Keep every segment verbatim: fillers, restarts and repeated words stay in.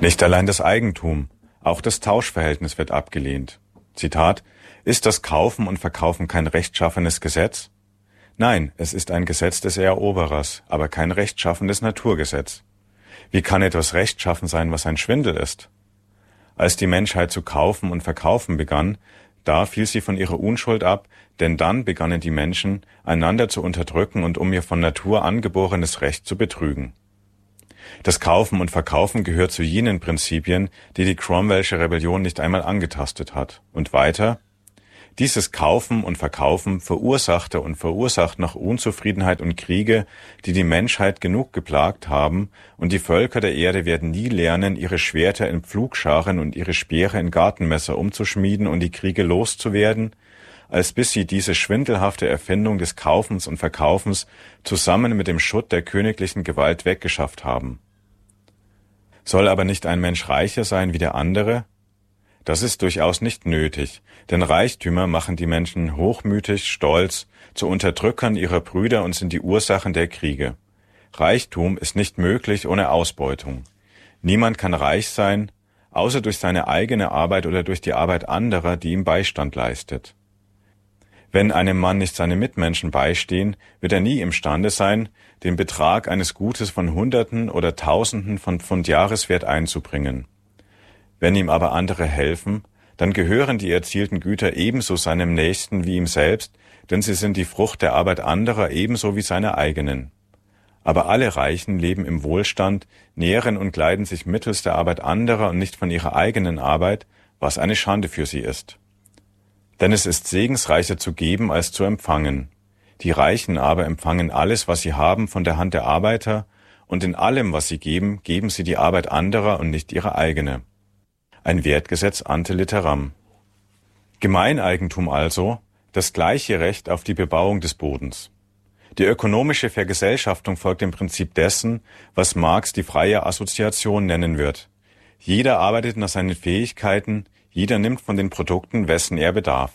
Nicht allein das Eigentum, auch das Tauschverhältnis wird abgelehnt. Zitat: Ist das Kaufen und Verkaufen kein rechtschaffenes Gesetz? Nein, es ist ein Gesetz des Eroberers, aber kein rechtschaffendes Naturgesetz. Wie kann etwas rechtschaffen sein, was ein Schwindel ist? Als die Menschheit zu kaufen und verkaufen begann, da fiel sie von ihrer Unschuld ab, denn dann begannen die Menschen, einander zu unterdrücken und um ihr von Natur angeborenes Recht zu betrügen. Das Kaufen und Verkaufen gehört zu jenen Prinzipien, die die Cromwellsche Rebellion nicht einmal angetastet hat. Und weiter: Dieses Kaufen und Verkaufen verursachte und verursacht noch Unzufriedenheit und Kriege, die die Menschheit genug geplagt haben, und die Völker der Erde werden nie lernen, ihre Schwerter in Pflugscharen und ihre Speere in Gartenmesser umzuschmieden und die Kriege loszuwerden, als bis sie diese schwindelhafte Erfindung des Kaufens und Verkaufens zusammen mit dem Schutt der königlichen Gewalt weggeschafft haben. Soll aber nicht ein Mensch reicher sein wie der andere? Das ist durchaus nicht nötig, denn Reichtümer machen die Menschen hochmütig, stolz, zu Unterdrückern ihrer Brüder und sind die Ursachen der Kriege. Reichtum ist nicht möglich ohne Ausbeutung. Niemand kann reich sein, außer durch seine eigene Arbeit oder durch die Arbeit anderer, die ihm Beistand leistet. Wenn einem Mann nicht seine Mitmenschen beistehen, wird er nie imstande sein, den Betrag eines Gutes von Hunderten oder Tausenden von Pfund Jahreswert einzubringen. Wenn ihm aber andere helfen, dann gehören die erzielten Güter ebenso seinem Nächsten wie ihm selbst, denn sie sind die Frucht der Arbeit anderer ebenso wie seiner eigenen. Aber alle Reichen leben im Wohlstand, nähren und kleiden sich mittels der Arbeit anderer und nicht von ihrer eigenen Arbeit, was eine Schande für sie ist. Denn es ist segensreicher zu geben als zu empfangen. Die Reichen aber empfangen alles, was sie haben, von der Hand der Arbeiter, und in allem, was sie geben, geben sie die Arbeit anderer und nicht ihre eigene. Ein Wertgesetz ante litteram. Gemeineigentum also, das gleiche Recht auf die Bebauung des Bodens. Die ökonomische Vergesellschaftung folgt dem Prinzip dessen, was Marx die freie Assoziation nennen wird. Jeder arbeitet nach seinen Fähigkeiten, jeder nimmt von den Produkten, wessen er bedarf.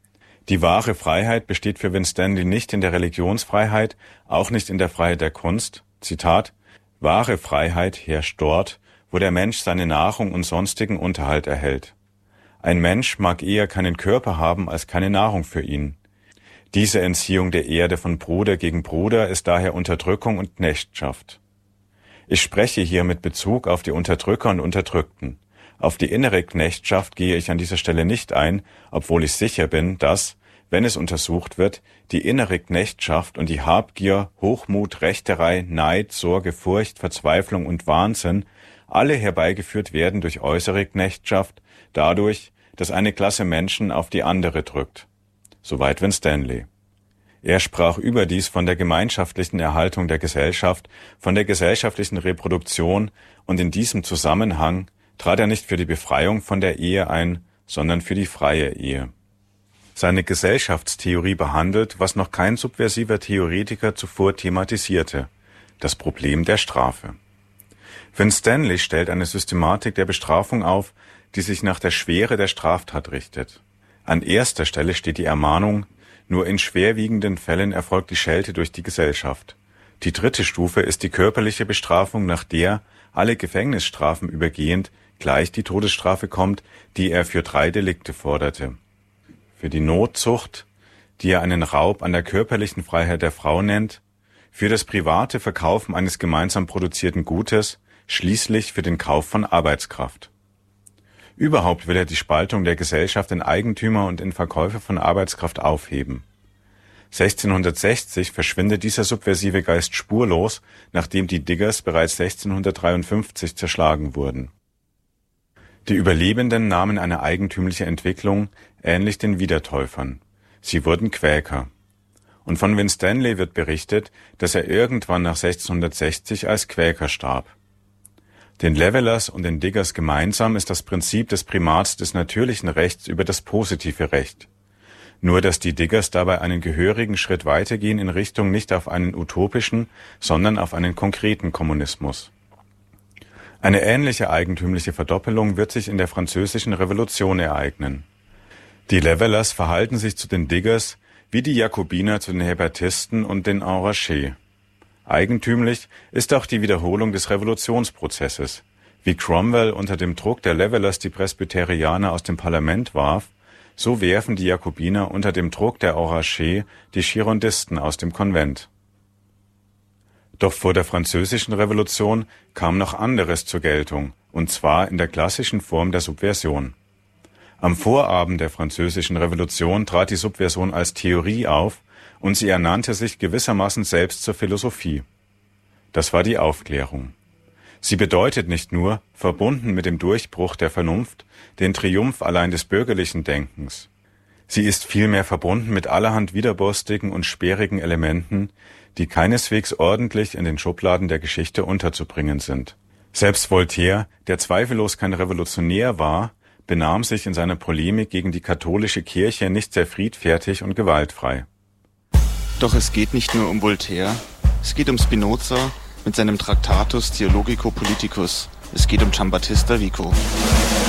Die wahre Freiheit besteht für Winstanley nicht in der Religionsfreiheit, auch nicht in der Freiheit der Kunst. Zitat: Wahre Freiheit herrscht dort, wo der Mensch seine Nahrung und sonstigen Unterhalt erhält. Ein Mensch mag eher keinen Körper haben als keine Nahrung für ihn. Diese Entziehung der Erde von Bruder gegen Bruder ist daher Unterdrückung und Knechtschaft. Ich spreche hier mit Bezug auf die Unterdrücker und Unterdrückten. Auf die innere Knechtschaft gehe ich an dieser Stelle nicht ein, obwohl ich sicher bin, dass, wenn es untersucht wird, die innere Knechtschaft und die Habgier, Hochmut, Rechterei, Neid, Sorge, Furcht, Verzweiflung und Wahnsinn alle herbeigeführt werden durch äußere Knechtschaft, dadurch, dass eine Klasse Menschen auf die andere drückt. Soweit Winstanley. Er sprach überdies von der gemeinschaftlichen Erhaltung der Gesellschaft, von der gesellschaftlichen Reproduktion, und in diesem Zusammenhang trat er nicht für die Befreiung von der Ehe ein, sondern für die freie Ehe. Seine Gesellschaftstheorie behandelt, was noch kein subversiver Theoretiker zuvor thematisierte: das Problem der Strafe. Winstanley stellt eine Systematik der Bestrafung auf, die sich nach der Schwere der Straftat richtet. An erster Stelle steht die Ermahnung: Nur in schwerwiegenden Fällen erfolgt die Schelte durch die Gesellschaft. Die dritte Stufe ist die körperliche Bestrafung, nach der, alle Gefängnisstrafen übergehend, gleich die Todesstrafe kommt, die er für drei Delikte forderte. Für die Notzucht, die er einen Raub an der körperlichen Freiheit der Frau nennt, für das private Verkaufen eines gemeinsam produzierten Gutes, schließlich für den Kauf von Arbeitskraft. Überhaupt will er die Spaltung der Gesellschaft in Eigentümer und in Verkäufer von Arbeitskraft aufheben. sechzehnhundertsechzig verschwindet dieser subversive Geist spurlos, nachdem die Diggers bereits sechzehnhundertdreiundfünfzig zerschlagen wurden. Die Überlebenden nahmen eine eigentümliche Entwicklung, ähnlich den Wiedertäufern. Sie wurden Quäker. Und von Winstanley wird berichtet, dass er irgendwann nach sechzehnhundertsechzig als Quäker starb. Den Levelers und den Diggers gemeinsam ist das Prinzip des Primats des natürlichen Rechts über das positive Recht. Nur dass die Diggers dabei einen gehörigen Schritt weitergehen in Richtung nicht auf einen utopischen, sondern auf einen konkreten Kommunismus. Eine ähnliche eigentümliche Verdoppelung wird sich in der Französischen Revolution ereignen. Die Levelers verhalten sich zu den Diggers wie die Jakobiner zu den Hébertisten und den Enragés. Eigentümlich ist auch die Wiederholung des Revolutionsprozesses. Wie Cromwell unter dem Druck der Levellers die Presbyterianer aus dem Parlament warf, so werfen die Jakobiner unter dem Druck der Enragés die Girondisten aus dem Konvent. Doch vor der Französischen Revolution kam noch anderes zur Geltung, und zwar in der klassischen Form der Subversion. Am Vorabend der Französischen Revolution trat die Subversion als Theorie auf und sie ernannte sich gewissermaßen selbst zur Philosophie. Das war die Aufklärung. Sie bedeutet nicht nur, verbunden mit dem Durchbruch der Vernunft, den Triumph allein des bürgerlichen Denkens. Sie ist vielmehr verbunden mit allerhand widerborstigen und sperrigen Elementen, die keineswegs ordentlich in den Schubladen der Geschichte unterzubringen sind. Selbst Voltaire, der zweifellos kein Revolutionär war, benahm sich in seiner Polemik gegen die katholische Kirche nicht sehr friedfertig und gewaltfrei. Doch es geht nicht nur um Voltaire, es geht um Spinoza mit seinem Tractatus Theologico Politicus, es geht um Giambattista Vico.